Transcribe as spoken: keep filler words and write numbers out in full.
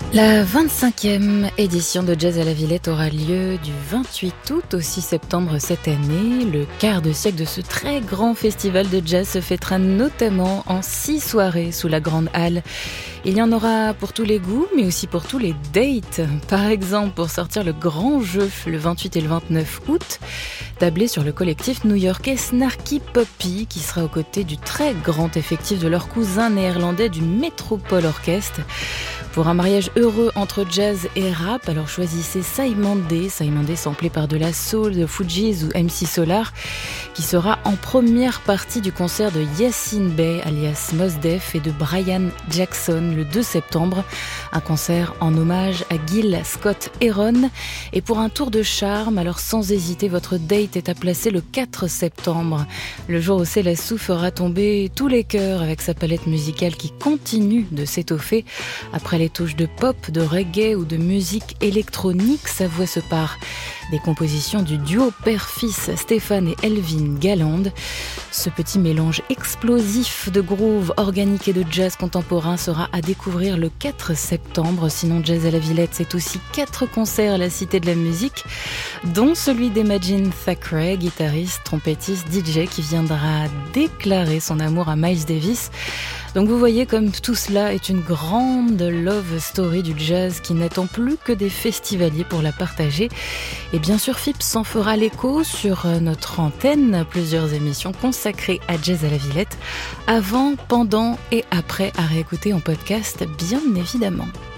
La vingt-cinquième édition de Jazz à la Villette aura lieu du vingt-huit août au six septembre cette année. Le quart de siècle de ce très grand festival de jazz se fêtera notamment en six soirées sous la Grande Halle. Il y en aura pour tous les goûts, mais aussi pour tous les dates. Par exemple, pour sortir le grand jeu le vingt-huit et le vingt-neuf août, tablé sur le collectif new-yorkais Snarky Puppy, qui sera aux côtés du très grand effectif de leur cousin néerlandais du Metropole Orchestre. Pour un mariage heureux entre jazz et rap, alors choisissez Saïmandé, Saïmandé samplé par de la soul, de Fugees ou M C Solar, qui sera en première partie du concert de Yassine Bey, alias Mos Def, et de Brian Jackson le deux septembre. Un concert en hommage à Gil Scott-Heron. Et pour un tour de charme, alors sans hésiter, votre date est à placer le quatre septembre. Le jour où Célassou fera tomber tous les cœurs avec sa palette musicale qui continue de s'étoffer. Après les touches de pop, de reggae ou de musique électronique, sa voix se part des compositions du duo père-fils Stéphane et Elvin Galland. Ce petit mélange explosif de groove organique et de jazz contemporain sera à découvrir le quatre septembre. Sinon, Jazz à la Villette, c'est aussi quatre concerts à la Cité de la Musique, dont celui d'Imagine Thackeray, guitariste, trompettiste, D J, qui viendra déclarer son amour à Miles Davis. Donc vous voyez comme tout cela est une grande love story du jazz qui n'attend plus que des festivaliers pour la partager. Et bien sûr, F I P s'en fera l'écho sur notre antenne, plusieurs émissions consacrées à Jazz à la Villette, avant, pendant et après, à réécouter en podcast, bien évidemment.